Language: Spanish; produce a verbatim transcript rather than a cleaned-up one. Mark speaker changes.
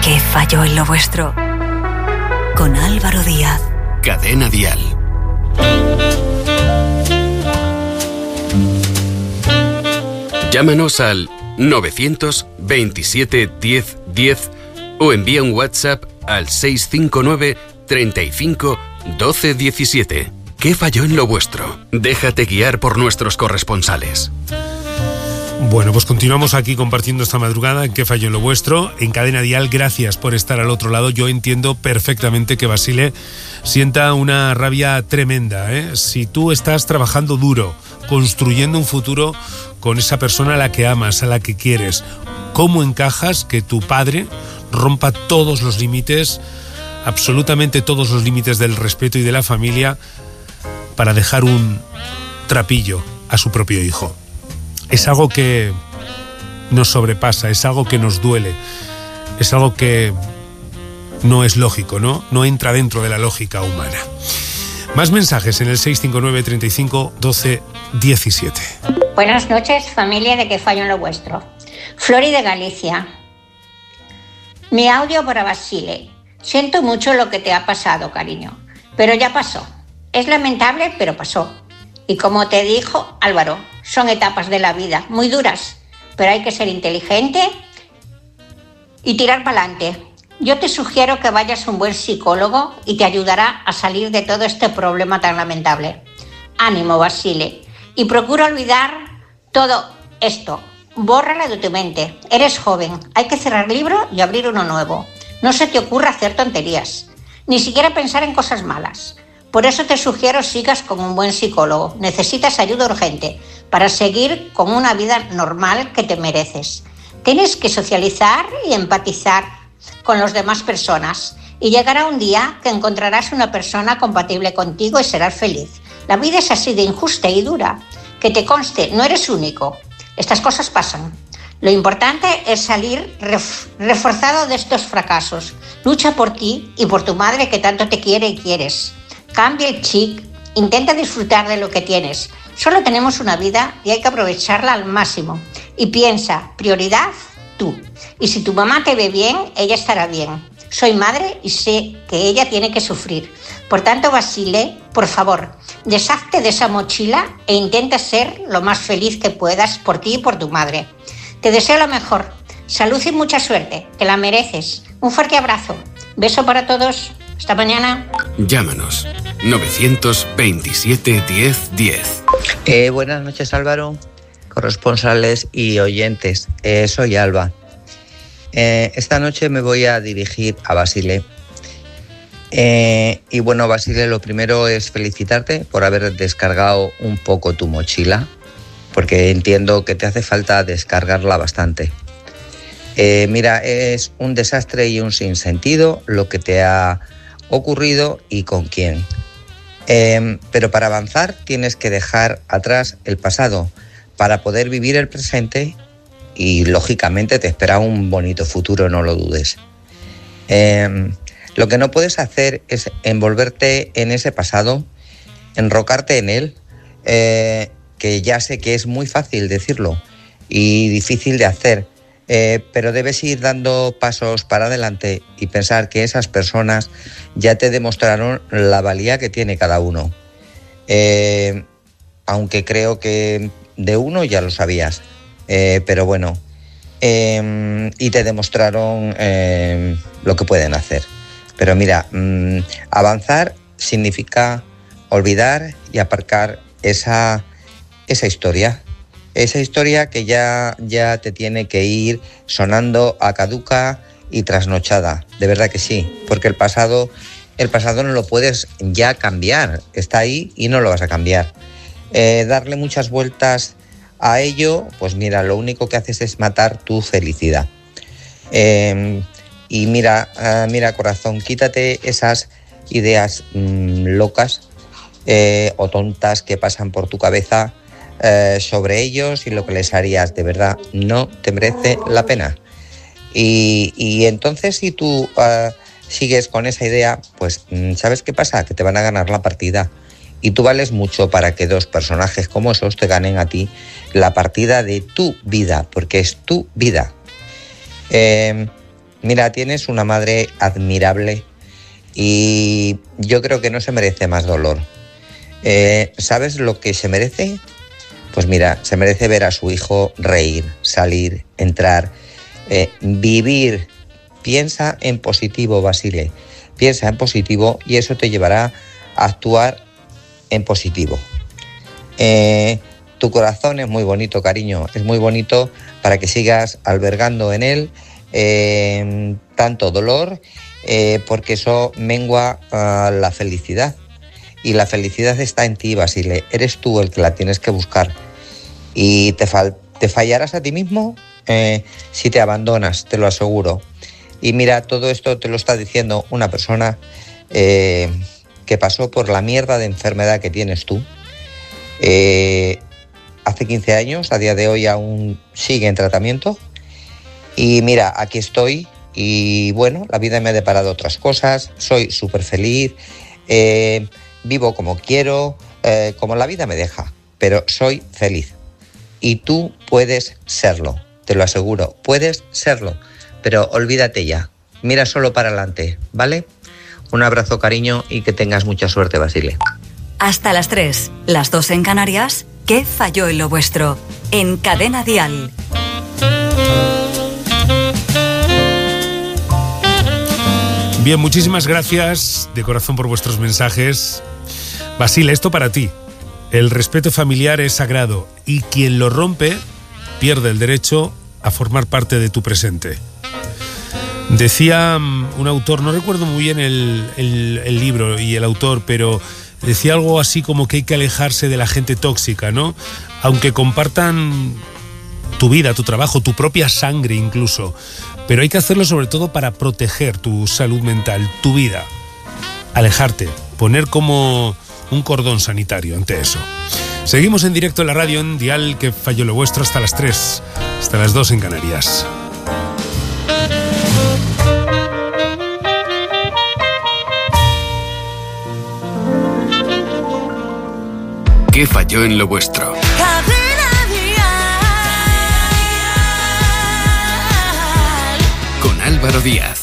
Speaker 1: ¿Qué falló en lo vuestro? Con Álvaro Díaz.
Speaker 2: Cadena Dial. Llámanos al novecientos veintisiete diez diez o envía un WhatsApp al seis cinco nueve treinta y cinco doce diecisiete. ¿Qué falló en lo vuestro? Déjate guiar por nuestros corresponsales.
Speaker 3: Bueno, pues continuamos aquí compartiendo esta madrugada en ¿Qué falló en lo vuestro? En Cadena Dial, gracias por estar al otro lado. Yo entiendo perfectamente que Basile sienta una rabia tremenda, ¿eh? Si tú estás trabajando duro, construyendo un futuro con esa persona a la que amas, a la que quieres, ¿cómo encajas que tu padre rompa todos los límites, absolutamente todos los límites del respeto y de la familia, para dejar un trapillo a su propio hijo? Es algo que nos sobrepasa, es algo que nos duele, es algo que no es lógico, ¿no? No entra dentro de la lógica humana. Más mensajes en el seis cinco nueve treinta y cinco doce diecisiete.
Speaker 4: Buenas noches, familia de ¿Qué fallo en lo vuestro? Flori de Galicia. Mi audio para Basile. Siento mucho lo que te ha pasado, cariño, pero ya pasó. Es lamentable, pero pasó. Y como te dijo Álvaro, son etapas de la vida muy duras, pero hay que ser inteligente y tirar para adelante. Yo te sugiero que vayas a un buen psicólogo y te ayudará a salir de todo este problema tan lamentable. Ánimo, Basile, y procura olvidar todo esto. Bórrala de tu mente. Eres joven, hay que cerrar libro y abrir uno nuevo. No se te ocurra hacer tonterías, ni siquiera pensar en cosas malas. Por eso te sugiero sigas con un buen psicólogo. Necesitas ayuda urgente para seguir con una vida normal que te mereces. Tienes que socializar y empatizar con las demás personas y llegará un día que encontrarás una persona compatible contigo y serás feliz. La vida es así de injusta y dura. Que te conste, no eres único. Estas cosas pasan. Lo importante es salir ref- reforzado de estos fracasos. Lucha por ti y por tu madre que tanto te quiere y quieres. Cambia el chip, intenta disfrutar de lo que tienes. Solo tenemos una vida y hay que aprovecharla al máximo. Y piensa, prioridad, tú. Y si tu mamá te ve bien, ella estará bien. Soy madre y sé que ella tiene que sufrir. Por tanto, Basile, por favor, deshazte de esa mochila e intenta ser lo más feliz que puedas por ti y por tu madre. Te deseo lo mejor. Salud y mucha suerte, que la mereces. Un fuerte abrazo. Beso para todos. Hasta mañana.
Speaker 2: Llámanos novecientos veintisiete diez diez.
Speaker 5: Eh, buenas noches, Álvaro, corresponsales y oyentes. Eh, soy Alba. Eh, esta noche me voy a dirigir a Basile. Eh, y bueno, Basile, lo primero es felicitarte por haber descargado un poco tu mochila, porque entiendo que te hace falta descargarla bastante. Eh, mira, es un desastre y un sinsentido lo que te ha ocurrido y con quién. Eh, pero para avanzar tienes que dejar atrás el pasado para poder vivir el presente y lógicamente te espera un bonito futuro, no lo dudes. Eh, lo que no puedes hacer es envolverte en ese pasado, enrocarte en él, eh, que ya sé que es muy fácil decirlo y difícil de hacer. Eh, pero debes ir dando pasos para adelante y pensar que esas personas ya te demostraron la valía que tiene cada uno. Eh, aunque creo que de uno ya lo sabías, eh, pero bueno, eh, y te demostraron eh, lo que pueden hacer. Pero mira, mmm, avanzar significa olvidar y aparcar esa, esa historia. Esa historia que ya, ya te tiene que ir sonando a caduca y trasnochada. De verdad que sí, porque el pasado, el pasado no lo puedes ya cambiar. Está ahí y no lo vas a cambiar. Eh, darle muchas vueltas a ello, pues mira, lo único que haces es matar tu felicidad. Eh, y mira, uh, mira corazón, quítate esas ideas mmm, locas eh, o tontas que pasan por tu cabeza Eh, sobre ellos y lo que les harías. De verdad, no te merece la pena. Y, y entonces si tú uh, sigues con esa idea, pues ¿sabes qué pasa? Que te van a ganar la partida. Y tú vales mucho para que dos personajes como esos te ganen a ti la partida de tu vida, porque es tu vida. Eh, Mira, tienes una madre admirable y yo creo que no se merece más dolor. Eh, ¿Sabes lo que se merece? Pues mira, se merece ver a su hijo reír, salir, entrar, eh, vivir. Piensa en positivo, Basile. Piensa en positivo y eso te llevará a actuar en positivo. Eh, tu corazón es muy bonito, cariño. Es muy bonito para que sigas albergando en él eh, tanto dolor, eh, porque eso mengua uh, la felicidad. Y la felicidad está en ti, Basile. Eres tú el que la tienes que buscar. Y te, fal- te fallarás a ti mismo eh, si te abandonas, te lo aseguro. Y mira, todo esto te lo está diciendo una persona eh, que pasó por la mierda de enfermedad que tienes tú. Eh, hace quince años, a día de hoy aún sigue en tratamiento. Y mira, aquí estoy y bueno, la vida me ha deparado otras cosas. Soy súper feliz, eh, vivo como quiero, eh, como la vida me deja, pero soy feliz. Y tú puedes serlo, te lo aseguro, puedes serlo. Pero olvídate ya, mira solo para adelante, ¿vale? Un abrazo, cariño, y que tengas mucha suerte, Basile.
Speaker 1: Hasta las tres, las dos en Canarias. ¿Qué falló en lo vuestro? En Cadena Dial.
Speaker 3: Bien, muchísimas gracias de corazón por vuestros mensajes. Basile, esto para ti. El respeto familiar es sagrado y quien lo rompe pierde el derecho a formar parte de tu presente. Decía un autor, no recuerdo muy bien el, el, el libro y el autor, pero decía algo así como que hay que alejarse de la gente tóxica, ¿no? Aunque compartan tu vida, tu trabajo, tu propia sangre incluso, pero hay que hacerlo sobre todo para proteger tu salud mental, tu vida. Alejarte, poner como un cordón sanitario ante eso. Seguimos en directo en la radio en Dial, que falló lo vuestro, hasta las tres, hasta las dos en Canarias.
Speaker 2: ¿Qué falló en lo vuestro? Con Álvaro Díaz.